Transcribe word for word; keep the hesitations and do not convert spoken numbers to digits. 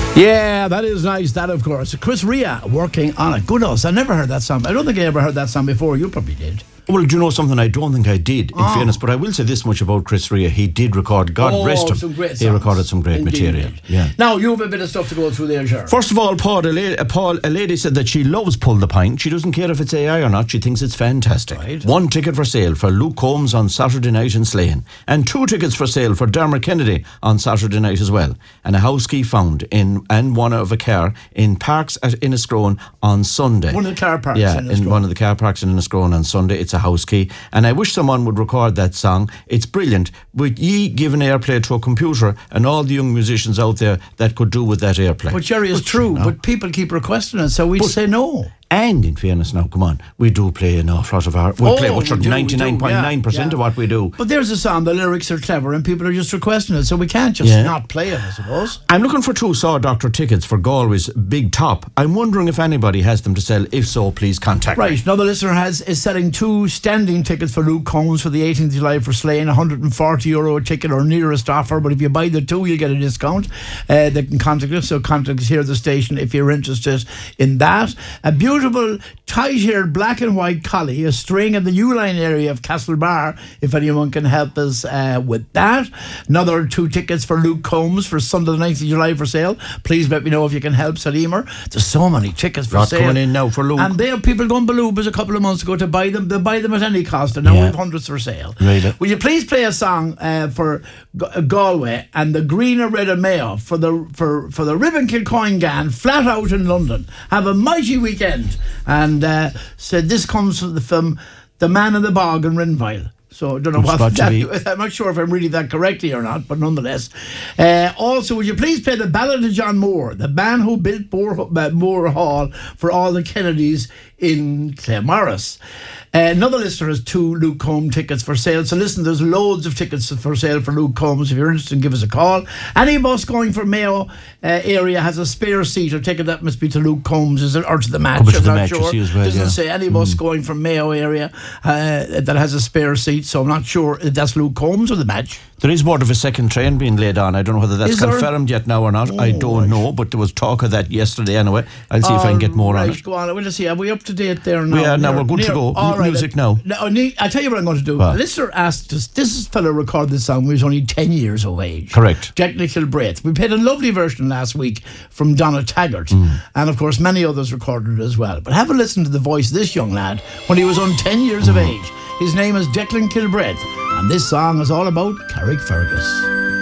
Yeah, that is nice, that of course. Chris Rea working on it. Good us. I never heard that song. I don't think I ever heard that song before. You probably did. Well, do you know something? I don't think I did, in Oh. fairness, but I will say this much about Chris Rea. He did record, God Oh, rest him, some great he songs. recorded some great Indeed, material. indeed. Yeah. Now, you have a bit of stuff to go through there, Sharon. First of all, Paul a, lady, uh, Paul, a lady said that she loves Pull the Pint. She doesn't care if it's A I or not. She thinks it's fantastic. Right. One ticket for sale for Luke Combs on Saturday night in Slane. And two tickets for sale for Dermot Kennedy on Saturday night as well. And a house key found in and one of a car in Parks at Inniscrone on Sunday. One of the car parks Yeah, in in Inniscrone. one of the car parks in Inniscrone on Sunday. It's a house key. And I wish someone would record that song. It's brilliant. Would ye give an airplay to a computer and all the young musicians out there that could do with that airplay? But Jerry, it's But, true, you know. but people keep requesting it, so we say no. And in fairness now, come on, we do play an awful lot of our... We Oh, play we what's do, we do, ninety-nine point nine percent yeah, of yeah. what we do. But there's a song, the lyrics are clever, and people are just requesting it, so we can't just Yeah. not play it, I suppose. I'm looking for two Saw Doctor tickets for Galway's Big Top. I'm wondering if anybody has them to sell. If so, please contact me. Right, another listener has is selling two standing tickets for Luke Combs for the eighteenth of July for Slane, one hundred forty euro a ticket or nearest offer, but if you buy the two, you'll get a discount. Uh, they can contact us, so contact us here at the station if you're interested in that. A beautiful, tight-haired black and white collie, a string in the Uline area of Castlebar, if anyone can help us uh, with that. Another two tickets for Luke Combs for Sunday the ninth of July for sale. Please let me know if you can help, said Emer. There's so many tickets for Lot sale. coming in now for Luke. And there are people going balloobas a couple of months ago to buy them. They buy them at any cost, and now Yeah. we have hundreds for sale. Really? Will you please play a song uh, for G- Galway and the Green or Red of Mayo for the for for the Ribbon Kilcoyne Gang flat out in London? Have a mighty weekend. And uh, said this comes from the film The Man in the Bog in Rinville. So I don't know It's what got to be. that, I'm not sure if I'm reading that correctly or not, but nonetheless. Uh, also, would you please play the Ballad of John Moore, the man who built Moore, uh, Moore Hall for all the Kennedys in Claremorris. Uh, another listener has two Luke Combs tickets for sale. So listen, there's loads of tickets for sale for Luke Combs. If you're interested, give us a call. Any bus going from Mayo uh, area has a spare seat. I take it that must be to Luke Combs, is it, or to the match? Could be to I'm the not match, you sure. see, as well, Doesn't yeah. say any bus going from Mayo area uh, that has a spare seat. So I'm not sure if that's Luke Combs or the match. There is word of a second train being laid on. I don't know whether that's Is there? confirmed yet now or not. I Oh, don't right. know, but there was talk of that yesterday anyway. I'll see if I can get more right, on it. Go on. I want to see. Are we up to date there now? We are now, Near- we're good to near- go. all M- music now. No, ne- I'll tell you what I'm going to do. What? A listener asked us, this fellow recorded this song when he was only ten years of age. Correct. Jack Kilbraith. We played a lovely version last week from Donna Taggart. Mm. And of course, many others recorded it as well. But have a listen to the voice of this young lad when he was on ten years of Mm. age. His name is Declan Kilbraith. And this song is all about Carrickfergus.